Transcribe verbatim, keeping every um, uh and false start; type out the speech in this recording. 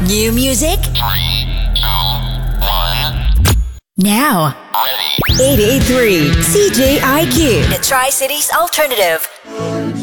New music? Now. eight eight three C J I Q, the Tri-Cities Alternative.